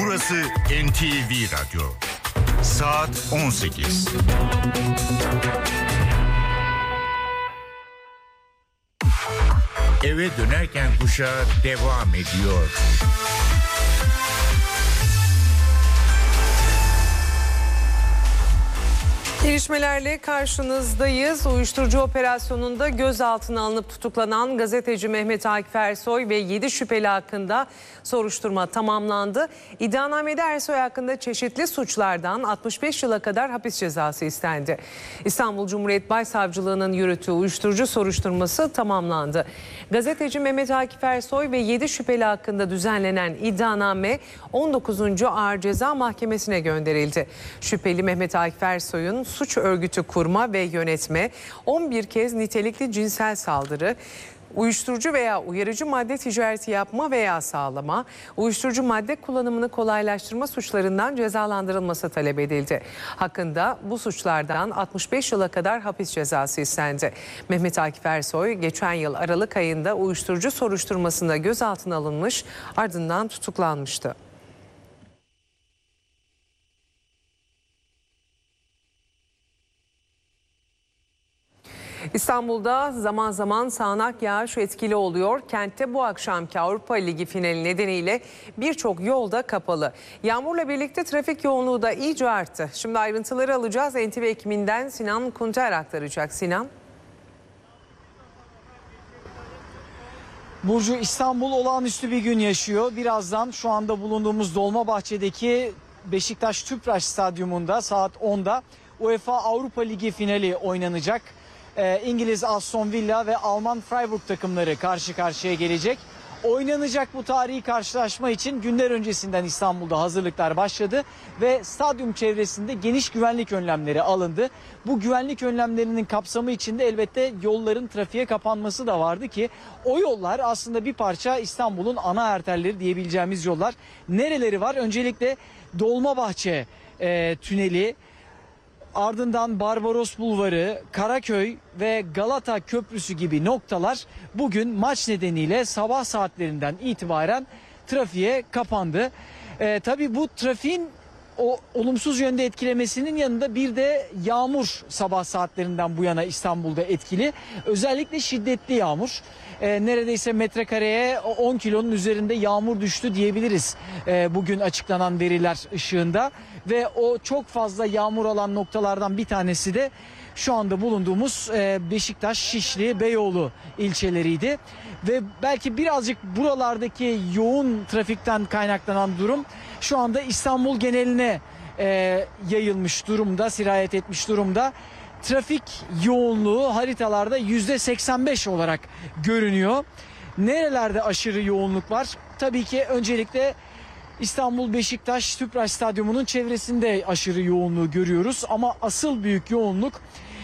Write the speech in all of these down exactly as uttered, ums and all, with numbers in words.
Burası N T V Radyo. Saat on sekiz. Eve dönerken kuşağı devam ediyor. Gelişmelerle karşınızdayız. Uyuşturucu operasyonunda gözaltına alınıp tutuklanan gazeteci Mehmet Akif Ersoy ve yedi şüpheli hakkında soruşturma tamamlandı. İddianamede Ersoy hakkında çeşitli suçlardan altmış beş yıla kadar hapis cezası istendi. İstanbul Cumhuriyet Başsavcılığı'nın yürüttüğü uyuşturucu soruşturması tamamlandı. Gazeteci Mehmet Akif Ersoy ve yedi şüpheli hakkında düzenlenen iddianame on dokuzuncu Ağır Ceza Mahkemesi'ne gönderildi. Şüpheli Mehmet Akif Ersoy'un suç örgütü kurma ve yönetme, on bir kez nitelikli cinsel saldırı, uyuşturucu veya uyarıcı madde ticareti yapma veya sağlama, uyuşturucu madde kullanımını kolaylaştırma suçlarından cezalandırılması talep edildi. Hakkında bu suçlardan altmış beş yıla kadar hapis cezası istendi. Mehmet Akif Ersoy geçen yıl Aralık ayında uyuşturucu soruşturmasında gözaltına alınmış, ardından tutuklanmıştı. İstanbul'da zaman zaman sağanak yağış etkili oluyor. Kentte bu akşamki Avrupa Ligi finali nedeniyle birçok yolda kapalı. Yağmurla birlikte trafik yoğunluğu da iyice arttı. Şimdi ayrıntıları alacağız. N T V ekibinden Sinan Kunter aktaracak. Sinan. Burcu, İstanbul olağanüstü bir gün yaşıyor. Birazdan şu anda bulunduğumuz Dolmabahçe'deki Beşiktaş Tüpraş Stadyumunda saat onda UEFA Avrupa Ligi finali oynanacak. Ee, İngiliz Aston Villa ve Alman Freiburg takımları karşı karşıya gelecek. Oynanacak bu tarihi karşılaşma için günler öncesinden İstanbul'da hazırlıklar başladı ve stadyum çevresinde geniş güvenlik önlemleri alındı. Bu güvenlik önlemlerinin kapsamı içinde elbette yolların trafiğe kapanması da vardı ki o yollar aslında bir parça İstanbul'un ana arterleri diyebileceğimiz yollar. Nereleri var? Öncelikle Dolmabahçe e, tüneli, ardından Barbaros Bulvarı, Karaköy ve Galata Köprüsü gibi noktalar bugün maç nedeniyle sabah saatlerinden itibaren trafiğe kapandı. Ee, tabii bu trafiğin o olumsuz yönde etkilemesinin yanında bir de yağmur sabah saatlerinden bu yana İstanbul'da etkili. Özellikle şiddetli yağmur. Ee, neredeyse metrekareye on kilonun üzerinde yağmur düştü diyebiliriz ee, bugün açıklanan veriler ışığında. Ve o çok fazla yağmur alan noktalardan bir tanesi de şu anda bulunduğumuz e, Beşiktaş, Şişli, Beyoğlu ilçeleriydi. Ve belki birazcık buralardaki yoğun trafikten kaynaklanan durum şu anda İstanbul geneline e, yayılmış durumda, sirayet etmiş durumda. Trafik yoğunluğu haritalarda yüzde seksen beş olarak görünüyor. Nerelerde aşırı yoğunluk var? Tabii ki öncelikle İstanbul Beşiktaş Tüpraş Stadyumu'nun çevresinde aşırı yoğunluğu görüyoruz. Ama asıl büyük yoğunluk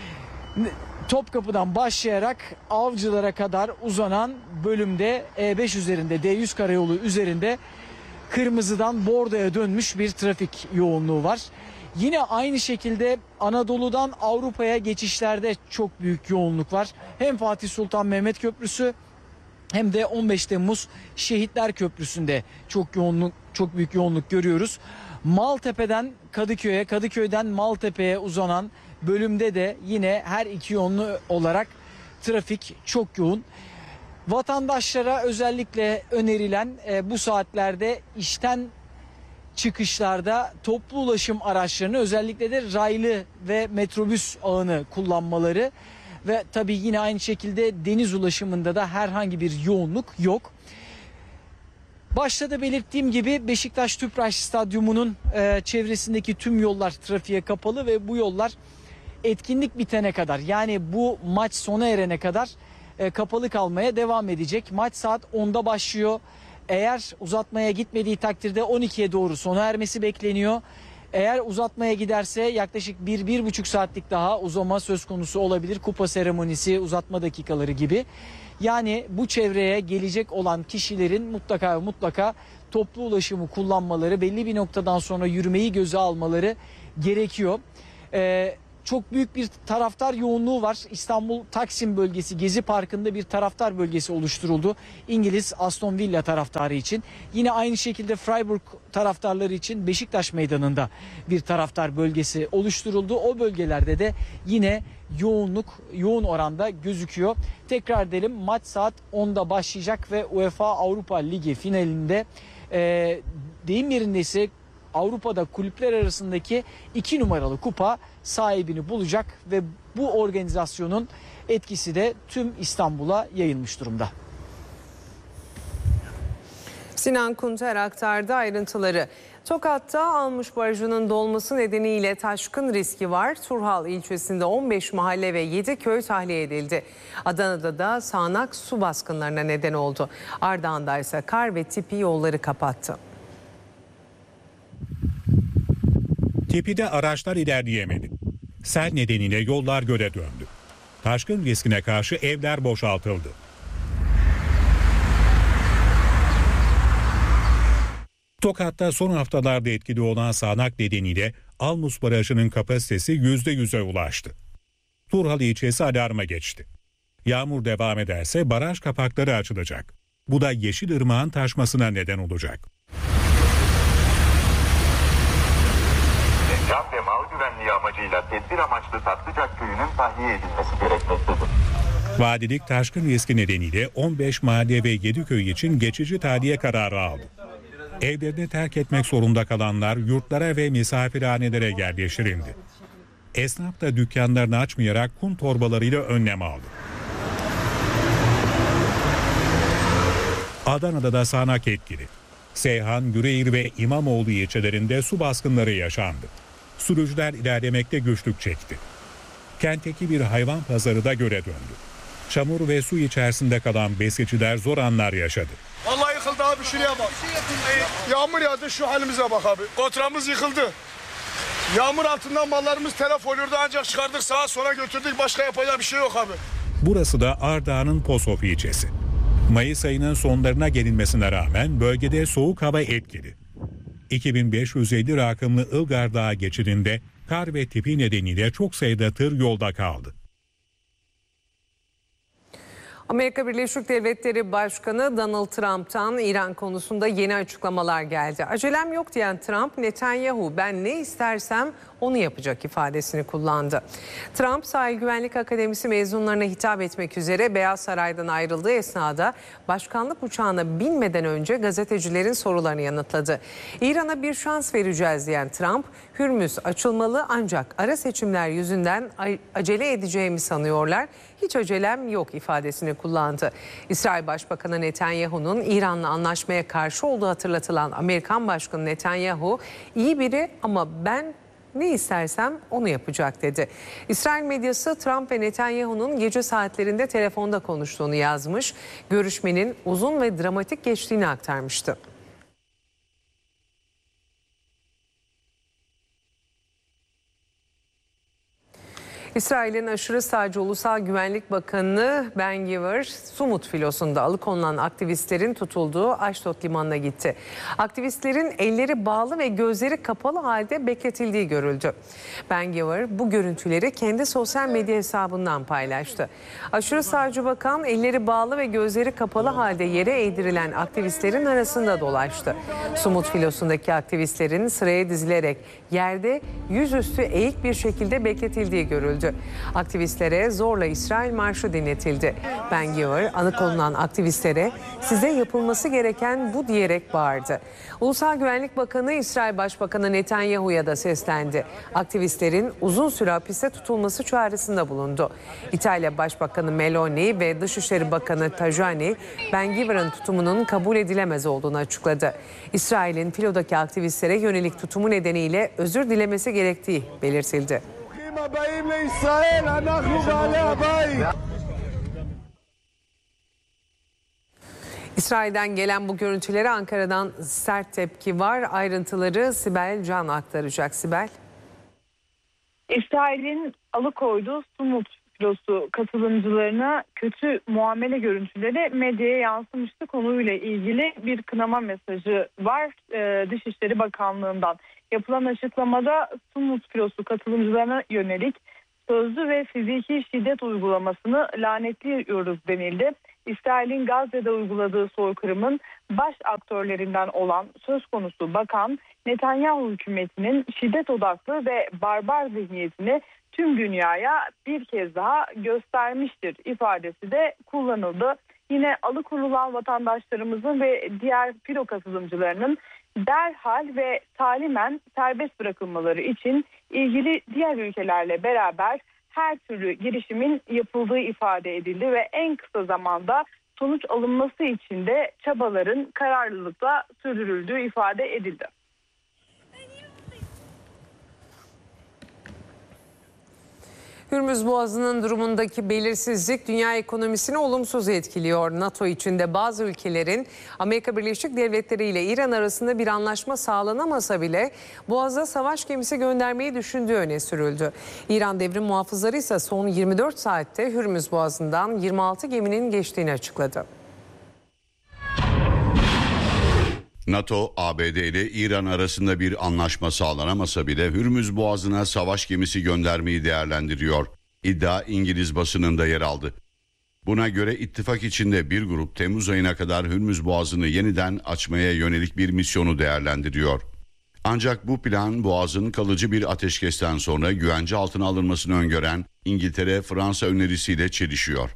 Topkapı'dan başlayarak Avcılar'a kadar uzanan bölümde E beş üzerinde, D yüz karayolu üzerinde kırmızıdan bordoya dönmüş bir trafik yoğunluğu var. Yine aynı şekilde Anadolu'dan Avrupa'ya geçişlerde çok büyük yoğunluk var. Hem Fatih Sultan Mehmet Köprüsü hem de on beş Temmuz Şehitler Köprüsü'nde çok yoğunluk, çok büyük yoğunluk görüyoruz. Maltepe'den Kadıköy'e, Kadıköy'den Maltepe'ye uzanan bölümde de yine her iki yönlü olarak trafik çok yoğun. Vatandaşlara özellikle önerilen e, bu saatlerde işten çıkışlarda toplu ulaşım araçlarını, özellikle de raylı ve metrobüs ağını kullanmaları ve tabii yine aynı şekilde deniz ulaşımında da herhangi bir yoğunluk yok. Başta da belirttiğim gibi Beşiktaş Tüpraş Stadyumu'nun e, çevresindeki tüm yollar trafiğe kapalı ve bu yollar etkinlik bitene kadar, yani bu maç sona erene kadar e, kapalı kalmaya devam edecek. Maç saat onda başlıyor. Eğer uzatmaya gitmediği takdirde on ikiye doğru sona ermesi bekleniyor. Eğer uzatmaya giderse yaklaşık bir bir buçuk saatlik daha uzama söz konusu olabilir. Kupa seremonisi, uzatma dakikaları gibi. Yani bu çevreye gelecek olan kişilerin mutlaka mutlaka toplu ulaşımı kullanmaları, belli bir noktadan sonra yürümeyi göze almaları gerekiyor. Ee, çok büyük bir taraftar yoğunluğu var. İstanbul Taksim bölgesi Gezi Parkı'nda bir taraftar bölgesi oluşturuldu. İngiliz Aston Villa taraftarı için. Yine aynı şekilde Freiburg taraftarları için Beşiktaş Meydanı'nda bir taraftar bölgesi oluşturuldu. O bölgelerde de yine yoğunluk yoğun oranda gözüküyor. Tekrar edelim, maç saat onda başlayacak ve UEFA Avrupa Ligi finalinde e, deyim yerindeyse Avrupa'da kulüpler arasındaki iki numaralı kupa sahibini bulacak ve bu organizasyonun etkisi de tüm İstanbul'a yayılmış durumda. Sinan Kunter aktardı ayrıntıları. Tokat'ta Almış Barajı'nın dolması nedeniyle taşkın riski var. Turhal ilçesinde on beş mahalle ve yedi köy tahliye edildi. Adana'da da sağanak su baskınlarına neden oldu. Ardahan'da ise kar ve tipi yolları kapattı. Tipi'de araçlar ilerleyemedi. Sel nedeniyle yollar göle döndü. Taşkın riskine karşı evler boşaltıldı. Tokat'ta son haftalarda etkili olan sağanak nedeniyle Almus Barajı'nın kapasitesi yüzde yüze ulaştı. Turhal ilçesi alarma geçti. Yağmur devam ederse baraj kapakları açılacak. Bu da Yeşilırmak'ın taşmasına neden olacak. Can ve mal güvenliği amacıyla tedbir amaçlı Tatlıcak köyünün tahliye edilmesi gerekmektedir. Vadilik taşkın riski nedeniyle on beş mahalle ve yedi köy için geçici tahliye kararı aldı. Evlerini terk etmek zorunda kalanlar yurtlara ve misafirhanelere yerleştirildi. Esnaf da dükkanlarını açmayarak kum torbalarıyla önlem aldı. Adana'da da sağanak etkili. Seyhan, Yüreğir ve İmamoğlu ilçelerinde su baskınları yaşandı. Sürücüler ilerlemekte güçlük çekti. Kentteki bir hayvan pazarı da göle döndü. Çamur ve su içerisinde kalan besiciler zor anlar yaşadı. Vallahi yıkıldı abi, şuraya bak. Yağmur yağdı, şu halimize bak abi. Kotramız yıkıldı. Yağmur altından mallarımız telef oluyordu, ancak çıkardık sağa sola götürdük, başka yapacak bir şey yok abi. Burası da Ardahan'ın Posof ilçesi. Mayıs ayının sonlarına gelinmesine rağmen bölgede soğuk hava etkili. iki bin beş yüz elli rakımlı Ilgar Dağı geçidinde kar ve tipi nedeniyle çok sayıda tır yolda kaldı. Amerika Birleşik Devletleri Başkanı Donald Trump'tan İran konusunda yeni açıklamalar geldi. Acelem yok diyen Trump, Netanyahu ben ne istersem onu yapacak ifadesini kullandı. Trump, Sahil Güvenlik Akademisi mezunlarına hitap etmek üzere Beyaz Saray'dan ayrıldığı esnada başkanlık uçağına binmeden önce gazetecilerin sorularını yanıtladı. İran'a bir şans vereceğiz diyen Trump, Hürmüz açılmalı ancak ara seçimler yüzünden acele edeceğimi sanıyorlar. Hiç acelem yok ifadesini kullandı. İsrail Başbakanı Netanyahu'nun İran'la anlaşmaya karşı olduğu hatırlatılan Amerikan Başkanı Netanyahu, iyi biri ama ben ne istersem onu yapacak dedi. İsrail medyası Trump ve Netanyahu'nun gece saatlerinde telefonda konuştuğunu yazmış, görüşmenin uzun ve dramatik geçtiğini aktarmıştı. İsrail'in aşırı sağcı Ulusal Güvenlik Bakanı Ben-Gvir, Sumut filosunda alıkonulan aktivistlerin tutulduğu Aşdod limanına gitti. Aktivistlerin elleri bağlı ve gözleri kapalı halde bekletildiği görüldü. Ben-Gvir bu görüntüleri kendi sosyal medya hesabından paylaştı. Aşırı sağcı bakan elleri bağlı ve gözleri kapalı halde yere eğdirilen aktivistlerin arasında dolaştı. Sumut filosundaki aktivistlerin sıraya dizilerek yerde yüzüstü eğik bir şekilde bekletildiği görüldü. Aktivistlere zorla İsrail marşı dinletildi. Ben-Gvir alıkonulan aktivistlere size yapılması gereken bu diyerek bağırdı. Ulusal Güvenlik Bakanı İsrail Başbakanı Netanyahu'ya da seslendi. Aktivistlerin uzun süre hapiste tutulması çağrısında bulundu. İtalya Başbakanı Meloni ve Dışişleri Bakanı Tajani, Ben-Gvir'in tutumunun kabul edilemez olduğunu açıkladı. İsrail'in filodaki aktivistlere yönelik tutumu nedeniyle özür dilemesi gerektiği belirtildi. İsrail'den gelen bu görüntülere Ankara'dan sert tepki var. Ayrıntıları Sibel Can aktaracak. Sibel. İsrail'in alıkoyduğu Sumut filosu katılımcılarına kötü muamele görüntüleri medyaya yansımıştı. Konuyla ilgili bir kınama mesajı var e, Dışişleri Bakanlığı'ndan. Yapılan açıklamada Sumut filosu katılımcılarına yönelik sözlü ve fiziki şiddet uygulamasını lanetliyoruz denildi. İsrail'in Gazze'de uyguladığı soykırımın baş aktörlerinden olan söz konusu bakan, Netanyahu hükümetinin şiddet odaklı ve barbar zihniyetini tüm dünyaya bir kez daha göstermiştir ifadesi de kullanıldı. Yine alıkonulan vatandaşlarımızın ve diğer filo katılımcılarının derhal ve talimen serbest bırakılmaları için ilgili diğer ülkelerle beraber her türlü girişimin yapıldığı ifade edildi ve en kısa zamanda sonuç alınması için de çabaların kararlılıkla sürdürüldüğü ifade edildi. Hürmüz Boğazı'nın durumundaki belirsizlik dünya ekonomisini olumsuz etkiliyor. NATO içinde bazı ülkelerin Amerika Birleşik Devletleri ile İran arasında bir anlaşma sağlanamasa bile Boğaz'a savaş gemisi göndermeyi düşündüğü öne sürüldü. İran devrim muhafızları ise son yirmi dört saatte Hürmüz Boğazı'ndan yirmi altı geminin geçtiğini açıkladı. NATO, A B D ile İran arasında bir anlaşma sağlanamasa bile Hürmüz Boğazı'na savaş gemisi göndermeyi değerlendiriyor. İddia İngiliz basınında yer aldı. Buna göre ittifak içinde bir grup Temmuz ayına kadar Hürmüz Boğazı'nı yeniden açmaya yönelik bir misyonu değerlendiriyor. Ancak bu plan Boğaz'ın kalıcı bir ateşkesten sonra güvence altına alınmasını öngören İngiltere-Fransa önerisiyle çelişiyor.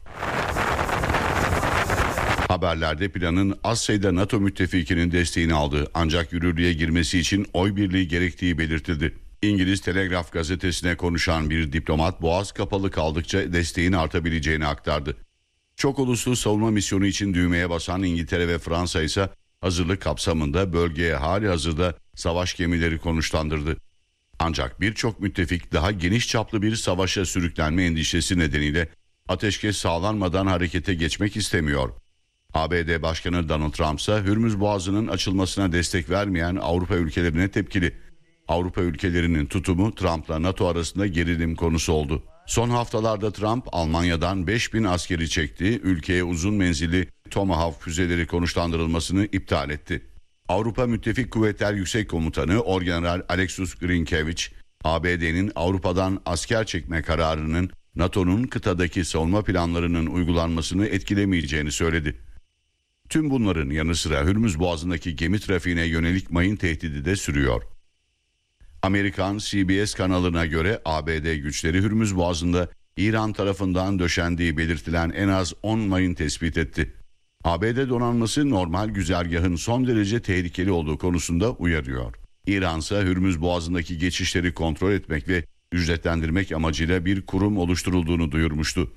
Haberlerde planın az sayıda NATO müttefikinin desteğini aldı, ancak yürürlüğe girmesi için oy birliği gerektiği belirtildi. İngiliz Telegraf gazetesine konuşan bir diplomat Boğaz kapalı kaldıkça desteğin artabileceğini aktardı. Çok uluslu savunma misyonu için düğmeye basan İngiltere ve Fransa ise hazırlık kapsamında bölgeye hali hazırda savaş gemileri konuşlandırdı. Ancak birçok müttefik daha geniş çaplı bir savaşa sürüklenme endişesi nedeniyle ateşkes sağlanmadan harekete geçmek istemiyor. A B D Başkanı Donald Trump ise Hürmüz Boğazı'nın açılmasına destek vermeyen Avrupa ülkelerine tepkili. Avrupa ülkelerinin tutumu Trump'la NATO arasında gerilim konusu oldu. Son haftalarda Trump Almanya'dan beş bin askeri çekti, ülkeye uzun menzilli Tomahawk füzeleri konuşlandırılmasını iptal etti. Avrupa Müttefik Kuvvetler Yüksek Komutanı Orgeneral Alexus Grinkeviç, A B D'nin Avrupa'dan asker çekme kararının NATO'nun kıtadaki savunma planlarının uygulanmasını etkilemeyeceğini söyledi. Tüm bunların yanı sıra Hürmüz Boğazı'ndaki gemi trafiğine yönelik mayın tehdidi de sürüyor. Amerikan C B S kanalına göre A B D güçleri Hürmüz Boğazı'nda İran tarafından döşendiği belirtilen en az on mayın tespit etti. A B D donanması normal güzergahın son derece tehlikeli olduğu konusunda uyarıyor. İran ise Hürmüz Boğazı'ndaki geçişleri kontrol etmek ve ücretlendirmek amacıyla bir kurum oluşturulduğunu duyurmuştu.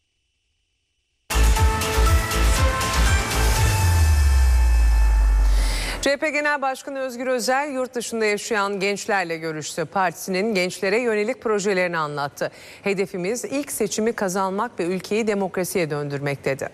C H P Genel Başkanı Özgür Özel yurt dışında yaşayan gençlerle görüştü. Partisinin gençlere yönelik projelerini anlattı. Hedefimiz ilk seçimi kazanmak ve ülkeyi demokrasiye döndürmek dedi.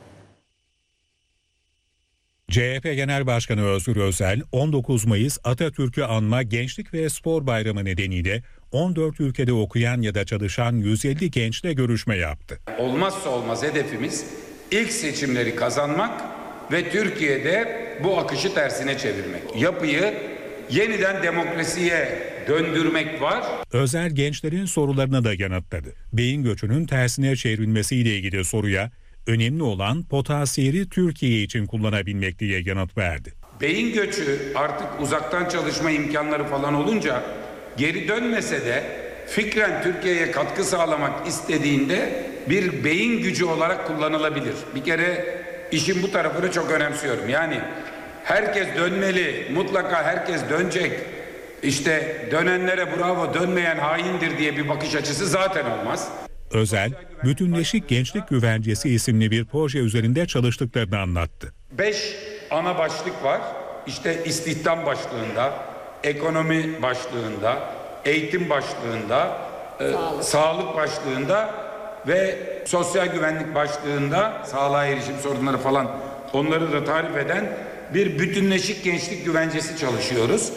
C H P Genel Başkanı Özgür Özel, on dokuz Mayıs Atatürk'ü anma Gençlik ve Spor Bayramı nedeniyle on dört ülkede okuyan ya da çalışan yüz elli gençle görüşme yaptı. Olmazsa olmaz hedefimiz ilk seçimleri kazanmak ve Türkiye'de bu akışı tersine çevirmek. Yapıyı yeniden demokrasiye döndürmek var. Özel gençlerin sorularına da yanıtladı. Beyin göçünün tersine çevrilmesiyle ilgili soruya önemli olan potansiyeli Türkiye için kullanabilmek diye yanıt verdi. Beyin göçü artık uzaktan çalışma imkanları falan olunca geri dönmese de fikren Türkiye'ye katkı sağlamak istediğinde bir beyin gücü olarak kullanılabilir. Bir kere işin bu tarafını çok önemsiyorum. Yani herkes dönmeli, mutlaka herkes dönecek. İşte dönenlere bravo, dönmeyen haindir diye bir bakış açısı zaten olmaz. Özel, Bütünleşik Gençlik Güvencesi isimli bir proje üzerinde çalıştıklarını anlattı. Beş ana başlık var. İşte istihdam başlığında, ekonomi başlığında, eğitim başlığında, sağlık, e, sağlık başlığında ve sosyal güvenlik başlığında sağlığa erişim sorunları falan onları da tarif eden bir bütünleşik gençlik güvencesi çalışıyoruz.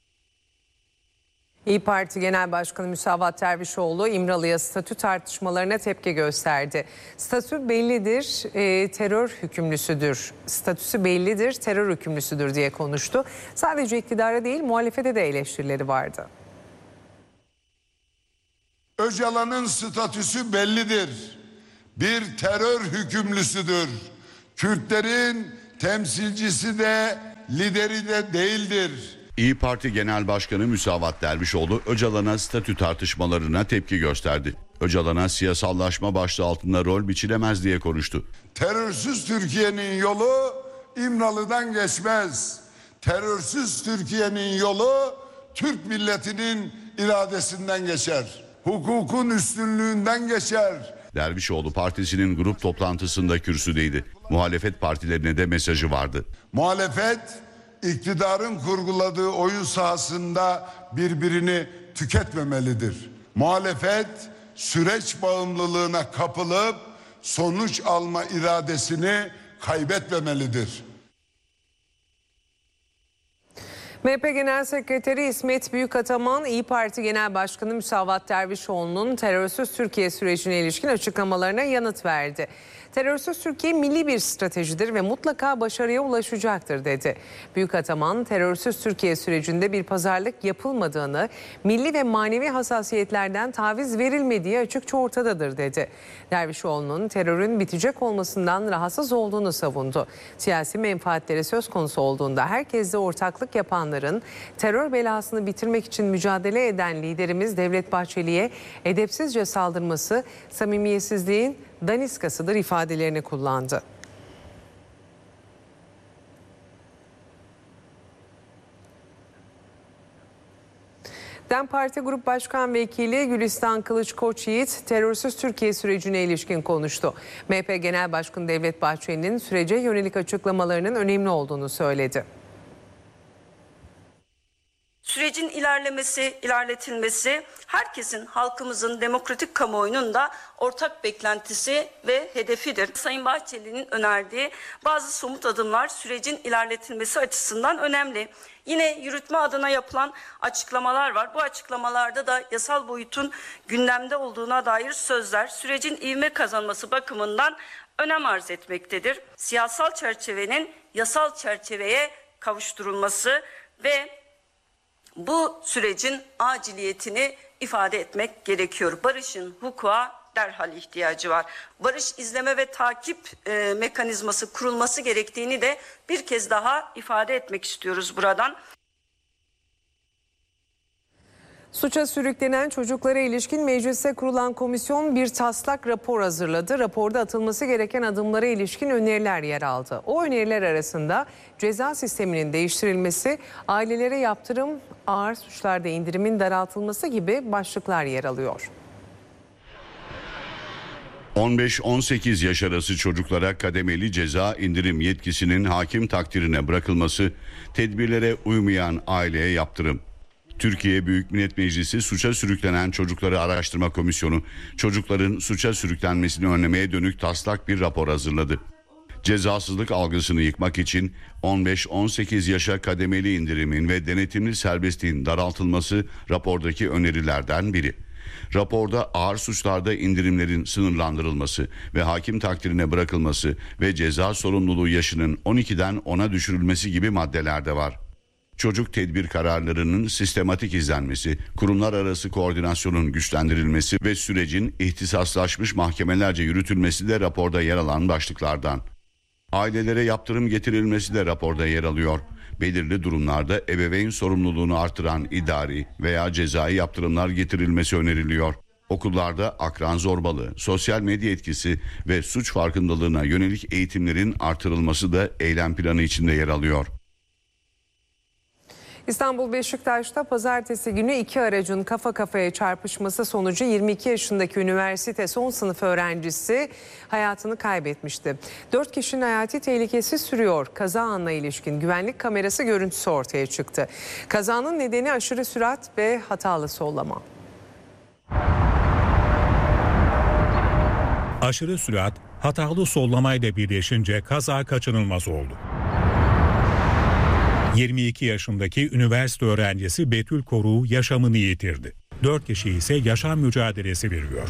İYİ Parti Genel Başkanı Müsavat Dervişoğlu İmralı'ya statü tartışmalarına tepki gösterdi. Statü bellidir, e, terör hükümlüsüdür. Statüsü bellidir, terör hükümlüsüdür diye konuştu. Sadece iktidara değil muhalefete de eleştirileri vardı. Öcalan'ın statüsü bellidir. Bir terör hükümlüsüdür. Kürtlerin temsilcisi de lideri de değildir. İYİ Parti Genel Başkanı Müsavat Dervişoğlu Öcalan'a statü tartışmalarına tepki gösterdi. Öcalan'a siyasallaşma başlığı altında rol biçilemez diye konuştu. Terörsüz Türkiye'nin yolu İmralı'dan geçmez. Terörsüz Türkiye'nin yolu Türk milletinin iradesinden geçer. Hukukun üstünlüğünden geçer. Dervişoğlu partisinin grup toplantısında kürsüdeydi. Muhalefet partilerine de mesajı vardı. Muhalefet iktidarın kurguladığı oyun sahasında birbirini tüketmemelidir. Muhalefet süreç bağımlılığına kapılıp sonuç alma iradesini kaybetmemelidir. M H P Genel Sekreteri İsmet Büyükataman, İYİ Parti Genel Başkanı Müsavat Dervişoğlu'nun terörsüz Türkiye sürecine ilişkin açıklamalarına yanıt verdi. Terörsüz Türkiye milli bir stratejidir ve mutlaka başarıya ulaşacaktır dedi. Büyükataman, terörsüz Türkiye sürecinde bir pazarlık yapılmadığını, milli ve manevi hassasiyetlerden taviz verilmediği açıkça ortadadır dedi. Dervişoğlu'nun terörün bitecek olmasından rahatsız olduğunu savundu. Siyasi menfaatleri söz konusu olduğunda herkesle ortaklık yapanların terör belasını bitirmek için mücadele eden liderimiz Devlet Bahçeli'ye edepsizce saldırması samimiyetsizliğin daniskasıdır ifadelerini kullandı. DEM Parti Grup Başkan Vekili Gülistan Kılıç Koçyiğit terörsüz Türkiye sürecine ilişkin konuştu. M H P Genel Başkanı Devlet Bahçeli'nin sürece yönelik açıklamalarının önemli olduğunu söyledi. Sürecin ilerlemesi, ilerletilmesi herkesin, halkımızın, demokratik kamuoyunun da ortak beklentisi ve hedefidir. Sayın Bahçeli'nin önerdiği bazı somut adımlar sürecin ilerletilmesi açısından önemli. Yine yürütme adına yapılan açıklamalar var. Bu açıklamalarda da yasal boyutun gündemde olduğuna dair sözler sürecin ivme kazanması bakımından önem arz etmektedir. Siyasal çerçevenin yasal çerçeveye kavuşturulması ve bu sürecin aciliyetini ifade etmek gerekiyor. Barışın hukuka derhal ihtiyacı var. Barış izleme ve takip e, mekanizması kurulması gerektiğini de bir kez daha ifade etmek istiyoruz buradan. Suça sürüklenen çocuklara ilişkin mecliste kurulan komisyon bir taslak rapor hazırladı. Raporda atılması gereken adımlara ilişkin öneriler yer aldı. O öneriler arasında ceza sisteminin değiştirilmesi, ailelere yaptırım, ağır suçlarda indirimin daraltılması gibi başlıklar yer alıyor. on beş on sekiz yaş arası çocuklara kademeli ceza indirim yetkisinin hakim takdirine bırakılması, tedbirlere uymayan aileye yaptırım. Türkiye Büyük Millet Meclisi Suça Sürüklenen Çocukları Araştırma Komisyonu, çocukların suça sürüklenmesini önlemeye dönük taslak bir rapor hazırladı. Cezasızlık algısını yıkmak için on beş on sekiz yaşa kademeli indirimin ve denetimli serbestliğin daraltılması rapordaki önerilerden biri. Raporda ağır suçlarda indirimlerin sınırlandırılması ve hakim takdirine bırakılması ve ceza sorumluluğu yaşının on ikiden ona düşürülmesi gibi maddeler de var. Çocuk tedbir kararlarının sistematik izlenmesi, kurumlar arası koordinasyonun güçlendirilmesi ve sürecin ihtisaslaşmış mahkemelerce yürütülmesi de raporda yer alan başlıklardan. Ailelere yaptırım getirilmesi de raporda yer alıyor. Belirli durumlarda ebeveyn sorumluluğunu artıran idari veya cezai yaptırımlar getirilmesi öneriliyor. Okullarda akran zorbalığı, sosyal medya etkisi ve suç farkındalığına yönelik eğitimlerin artırılması da eylem planı içinde yer alıyor. İstanbul Beşiktaş'ta pazartesi günü iki aracın kafa kafaya çarpışması sonucu yirmi iki yaşındaki üniversite son sınıf öğrencisi hayatını kaybetmişti. Dört kişinin hayati tehlikesi sürüyor. Kaza anına ilişkin güvenlik kamerası görüntüsü ortaya çıktı. Kazanın nedeni aşırı sürat ve hatalı sollama. Aşırı sürat, hatalı sollamayla birleşince kaza kaçınılmaz oldu. yirmi iki yaşındaki üniversite öğrencisi Betül Koru yaşamını yitirdi. dört kişi ise yaşam mücadelesi veriyor.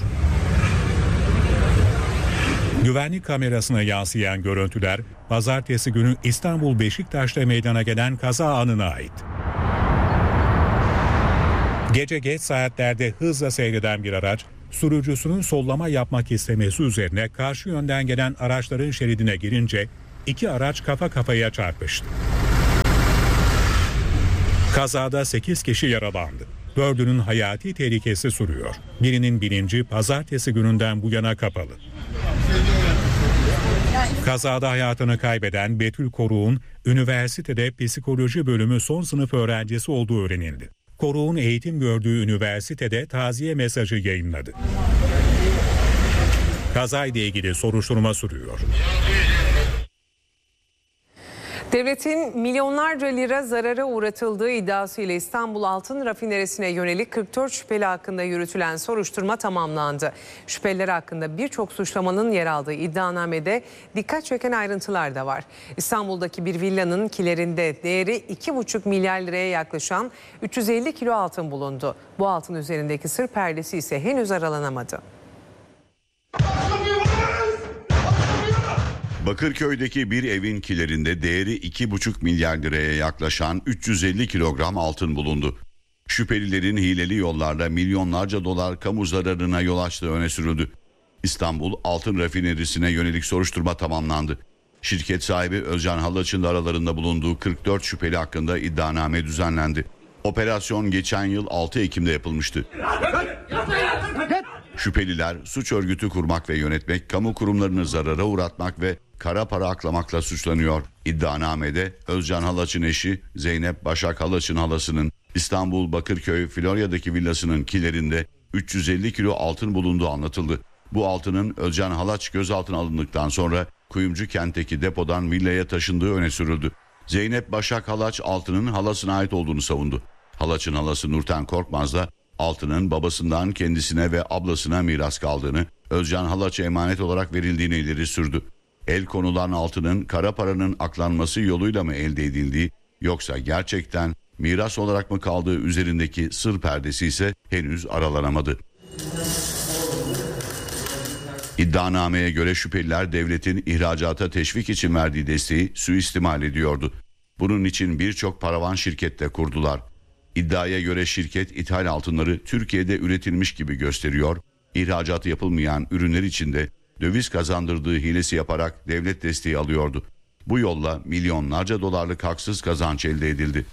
Güvenlik kamerasına yansıyan görüntüler pazartesi günü İstanbul Beşiktaş'ta meydana gelen kaza anına ait. Gece geç saatlerde hızla seyreden bir araç, sürücüsünün sollama yapmak istemesi üzerine karşı yönden gelen araçların şeridine girince iki araç kafa kafaya çarpıştı. Kazada sekiz kişi yaralandı. Dördünün hayati tehlikesi sürüyor. Birinin bilinci pazartesi gününden bu yana kapalı. Kazada hayatını kaybeden Betül Koruk'un üniversitede psikoloji bölümü son sınıf öğrencisi olduğu öğrenildi. Koruk'un eğitim gördüğü üniversitede taziye mesajı yayınladı. Kazayla ilgili soruşturma sürüyor. Devletin milyonlarca lira zarara uğratıldığı iddiasıyla İstanbul Altın Rafinerisi'ne yönelik kırk dört şüpheli hakkında yürütülen soruşturma tamamlandı. Şüpheliler hakkında birçok suçlamanın yer aldığı iddianamede dikkat çeken ayrıntılar da var. İstanbul'daki bir villanın kilerinde değeri iki buçuk milyar liraya yaklaşan üç yüz elli kilo altın bulundu. Bu altın üzerindeki sır perdesi ise henüz aralanamadı. Bakırköy'deki bir evin kilerinde değeri iki buçuk milyar liraya yaklaşan üç yüz elli kilogram altın bulundu. Şüphelilerin hileli yollarla milyonlarca dolar kamu zararına yol açtığı öne sürüldü. İstanbul Altın Rafinerisi'ne yönelik soruşturma tamamlandı. Şirket sahibi Özcan Halaç'ın aralarında bulunduğu kırk dört şüpheli hakkında iddianame düzenlendi. Operasyon geçen yıl altı Ekim'de yapılmıştı. Şüpheliler suç örgütü kurmak ve yönetmek, kamu kurumlarını zarara uğratmak ve kara para aklamakla suçlanıyor. İddianamede Özcan Halaç'ın eşi Zeynep Başak Halaç'ın halasının İstanbul Bakırköy Florya'daki villasının kilerinde üç yüz elli kilo altın bulunduğu anlatıldı. Bu altının Özcan Halaç gözaltına alındıktan sonra Kuyumcu kentteki depodan villaya taşındığı öne sürüldü. Zeynep Başak Halaç altının halasına ait olduğunu savundu. Halaç'ın halası Nurten Korkmaz da altının babasından kendisine ve ablasına miras kaldığını, Özcan Halaç'a emanet olarak verildiğini ileri sürdü. El konulan altının kara paranın aklanması yoluyla mı elde edildiği, yoksa gerçekten miras olarak mı kaldığı üzerindeki sır perdesi ise henüz aralanamadı. İddianameye göre şüpheliler devletin ihracata teşvik için verdiği desteği suistimal ediyordu. Bunun için birçok paravan şirkette kurdular. İddiaya göre şirket ithal altınları Türkiye'de üretilmiş gibi gösteriyor, ihracat yapılmayan ürünler için de döviz kazandırdığı hilesi yaparak devlet desteği alıyordu. Bu yolla milyonlarca dolarlık haksız kazanç elde edildi.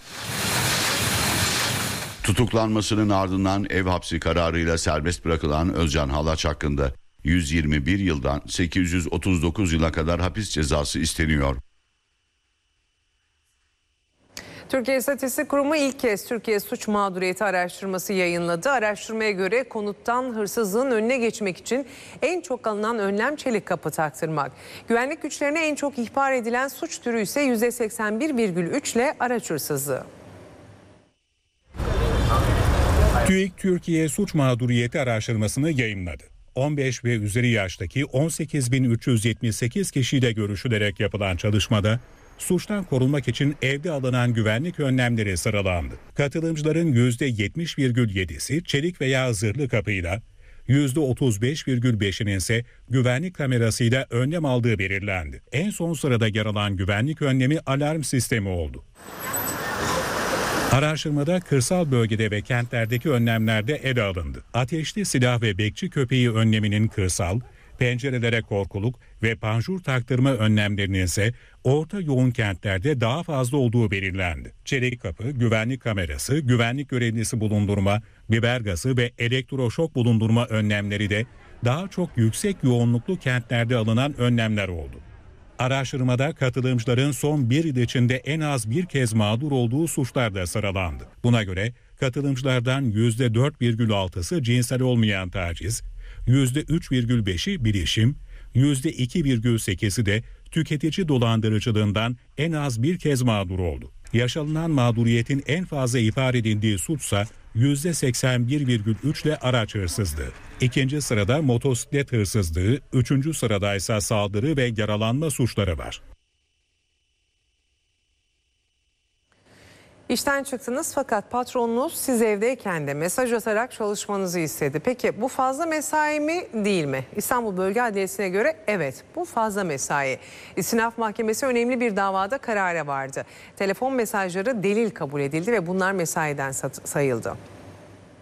Tutuklanmasının ardından ev hapsi kararıyla serbest bırakılan Özcan Halaç hakkında yüz yirmi bir yıldan sekiz yüz otuz dokuz yıla kadar hapis cezası isteniyor. Türkiye İstatistik Kurumu ilk kez Türkiye Suç Mağduriyeti Araştırması yayınladı. Araştırmaya göre konuttan hırsızlığın önüne geçmek için en çok alınan önlem çelik kapı taktırmak. Güvenlik güçlerine en çok ihbar edilen suç türü ise yüzde seksen bir virgül üç ile araç hırsızlığı. TÜİK Türkiye Suç Mağduriyeti Araştırmasını yayımladı. on beş ve üzeri yaştaki on sekiz bin üç yüz yetmiş sekiz kişiyle görüşülerek yapılan çalışmada suçtan korunmak için evde alınan güvenlik önlemleri sıralandı. Katılımcıların yüzde yetmiş virgül yedisi çelik veya zırhlı kapıyla, yüzde otuz beş virgül beşinin ise güvenlik kamerasıyla önlem aldığı belirlendi. En son sırada yer alan güvenlik önlemi alarm sistemi oldu. Araştırmada kırsal bölgede ve kentlerdeki önlemler de ele alındı. Ateşli silah ve bekçi köpeği önleminin kırsal, pencerelere korkuluk ve panjur taktırma önlemlerinin ise orta yoğun kentlerde daha fazla olduğu belirlendi. Çelik kapı, güvenlik kamerası, güvenlik görevlisi bulundurma, biber gazı ve elektroşok bulundurma önlemleri de daha çok yüksek yoğunluklu kentlerde alınan önlemler oldu. Araştırmada katılımcıların son bir yıl içinde en az bir kez mağdur olduğu suçlar da sıralandı. Buna göre katılımcılardan yüzde dört virgül altısı cinsel olmayan taciz, yüzde üç virgül beşi bilişim, yüzde iki virgül sekizi de tüketici dolandırıcılığından en az bir kez mağdur oldu. Yaşanılan mağduriyetin en fazla ihbar edildiği suçsa yüzde seksen bir virgül üç ile araç hırsızlığı. İkinci sırada motosiklet hırsızlığı, üçüncü sırada ise saldırı ve yaralanma suçları var. İşten çıktınız fakat patronunuz siz evdeyken de mesaj atarak çalışmanızı istedi. Peki bu fazla mesai mi değil mi? İstanbul Bölge Adliyesi'ne göre evet, bu fazla mesai. İstinaf Mahkemesi önemli bir davada karara vardı. Telefon mesajları delil kabul edildi ve bunlar mesaiden sayıldı.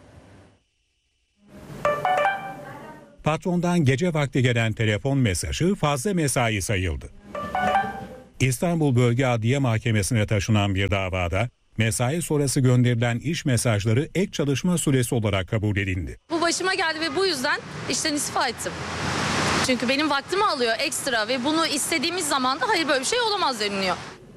Patrondan gece vakti gelen telefon mesajı fazla mesai sayıldı. İstanbul Bölge Adliye Mahkemesi'ne taşınan bir davada mesai sonrası gönderilen iş mesajları ek çalışma süresi olarak kabul edildi. Bu başıma geldi ve bu yüzden işten istifa ettim. Çünkü benim vaktimi alıyor ekstra ve bunu istediğimiz zaman da hayır böyle bir şey olamaz deniliyor.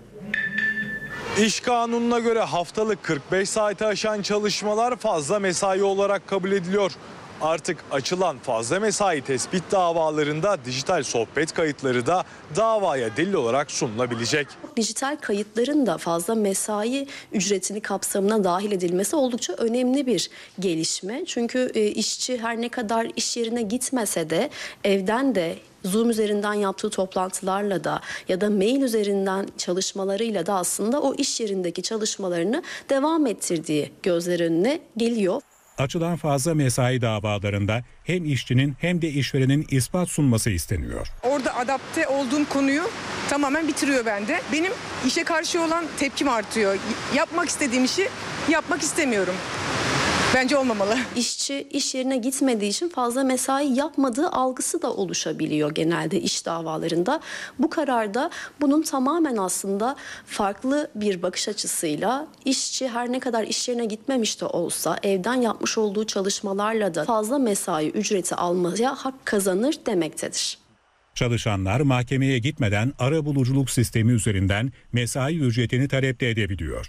İş kanununa göre haftalık kırk beş saati aşan çalışmalar fazla mesai olarak kabul ediliyor. Artık açılan fazla mesai tespit davalarında dijital sohbet kayıtları da davaya delil olarak sunulabilecek. Dijital kayıtların da fazla mesai ücretini kapsamına dahil edilmesi oldukça önemli bir gelişme. Çünkü e, işçi her ne kadar iş yerine gitmese de evden de Zoom üzerinden yaptığı toplantılarla da ya da mail üzerinden çalışmalarıyla da aslında o iş yerindeki çalışmalarını devam ettirdiği gözler önüne geliyor. Açılan fazla mesai davalarında hem işçinin hem de işverenin ispat sunması isteniyor. Orada adapte olduğum konuyu tamamen bitiriyor bende. Benim işe karşı olan tepkim artıyor. Yapmak istediğim işi yapmak istemiyorum. Bence olmamalı. İşçi iş yerine gitmediği için fazla mesai yapmadığı algısı da oluşabiliyor genelde iş davalarında. Bu kararda bunun tamamen aslında farklı bir bakış açısıyla işçi her ne kadar iş yerine gitmemiş de olsa evden yapmış olduğu çalışmalarla da fazla mesai ücreti almaya hak kazanır demektedir. Çalışanlar mahkemeye gitmeden arabuluculuk sistemi üzerinden mesai ücretini talep de edebiliyor.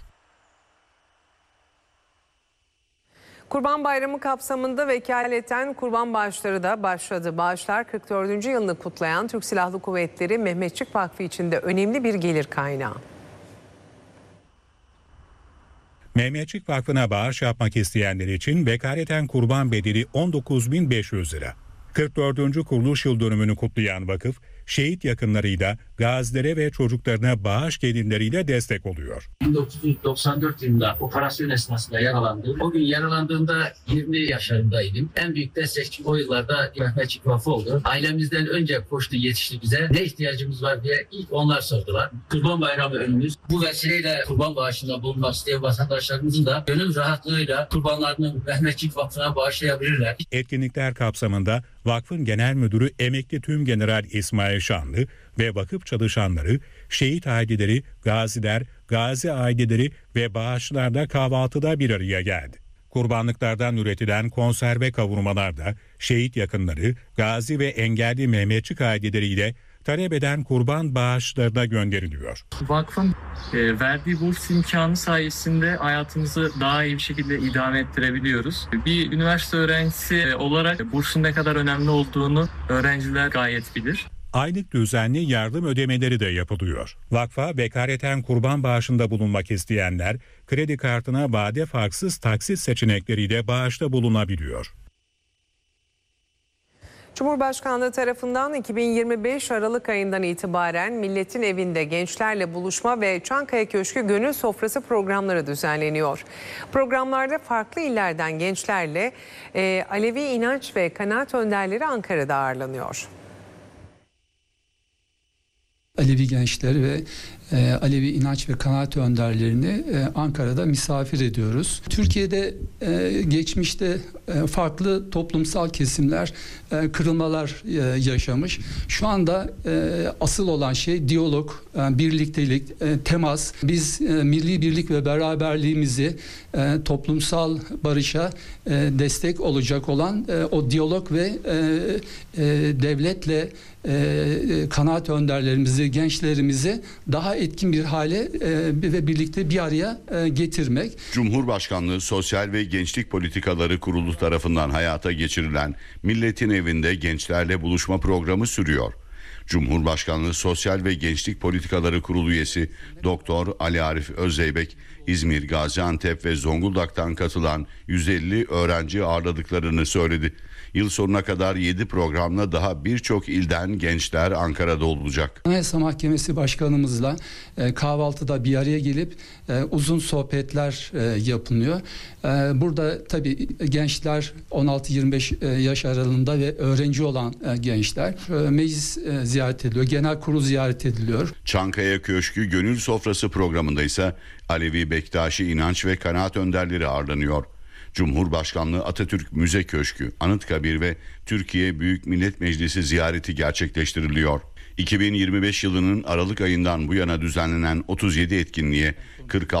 Kurban Bayramı kapsamında vekaleten kurban bağışları da başladı. Bağışlar kırk dördüncü yılını kutlayan Türk Silahlı Kuvvetleri Mehmetçik Vakfı için de önemli bir gelir kaynağı. Mehmetçik Vakfı'na bağış yapmak isteyenler için vekaleten kurban bedeli on dokuz bin beş yüz lira. kırk dördüncü kuruluş yıl dönümünü kutlayan vakıf, şehit yakınlarıyla, gazilere ve çocuklarına bağış gelirleriyle destek oluyor. bin dokuz yüz doksan dört yılında operasyon esnasında yaralandım. O gün yaralandığımda yirmi yaşlarındaydım. En büyük destekçi o yıllarda Mehmetçik Vakfı oldu. Ailemizden önce koştu, yetişti bize. Ne ihtiyacımız var diye ilk onlar sordular. Kurban Bayramı önümüz. Bu vesileyle kurban bağışında bulunmak isteyen vatandaşlarımızın da gönül rahatlığıyla kurbanlarını Mehmetçik Vakfı'na bağışlayabilirler. Etkinlikler kapsamında vakfın genel müdürü emekli Tümgeneral İsmail Şanlı ve vakıf çalışanları, şehit aileleri, gaziler, gazi aileleri ve bağışçılarla kahvaltıda bir araya geldi. Kurbanlıklardan üretilen konserve kavurmalar da şehit yakınları, gazi ve engelli Mehmetçik aileleriyle talep eden kurban bağışlarına gönderiliyor. Vakfın e, verdiği burs imkanı sayesinde hayatımızı daha iyi bir şekilde idame ettirebiliyoruz. Bir üniversite öğrencisi e, olarak bursun ne kadar önemli olduğunu öğrenciler gayet bilir. Aylık düzenli yardım ödemeleri de yapılıyor. Vakfa vekaleten kurban bağışında bulunmak isteyenler kredi kartına vade farksız taksit seçenekleriyle bağışta bulunabiliyor. Cumhurbaşkanlığı tarafından iki bin yirmi beş Aralık ayından itibaren Milletin Evi'nde gençlerle buluşma ve Çankaya Köşkü Gönül Sofrası programları düzenleniyor. Programlarda farklı illerden gençlerle e, Alevi inanç ve kanaat önderleri Ankara'da ağırlanıyor. Alevi gençleri ve e, Alevi inanç ve kanaat önderlerini e, Ankara'da misafir ediyoruz. Türkiye'de e, geçmişte e, farklı toplumsal kesimler e, kırılmalar e, yaşamış. Şu anda e, asıl olan şey diyalog, e, birliktelik, e, temas. Biz e, milli birlik ve beraberliğimizi e, toplumsal barışa e, destek olacak olan e, o diyalog ve e, e, devletle e, kanaat önderlerimizi, gençlerimizi daha etkin bir hale e, ve birlikte bir araya e, getirmek. Cumhurbaşkanlığı Sosyal ve Gençlik Politikaları Kurulu tarafından hayata geçirilen Milletin Evi'nde gençlerle buluşma programı sürüyor. Cumhurbaşkanlığı Sosyal ve Gençlik Politikaları Kurulu üyesi Doktor Ali Arif Özzeybek, İzmir, Gaziantep ve Zonguldak'tan katılan yüz elli öğrenci ağırladıklarını söyledi. Yıl sonuna kadar yedi programla daha birçok ilden gençler Ankara'da olacak. Anayasa Mahkemesi Başkanımızla e, kahvaltıda bir araya gelip e, uzun sohbetler e, yapılıyor. E, burada tabii gençler on altı yirmi beş e, yaş aralığında ve öğrenci olan e, gençler e, meclis e, ziyaret ediliyor, genel kurul ziyaret ediliyor. Çankaya Köşkü Gönül Sofrası programında ise Alevi Bektaşi inanç ve kanaat önderleri ağırlanıyor. Cumhurbaşkanlığı Atatürk Müze Köşkü, Anıtkabir ve Türkiye Büyük Millet Meclisi ziyareti gerçekleştiriliyor. iki bin yirmi beş yılının Aralık ayından bu yana düzenlenen otuz yedi etkinliğe kırk altı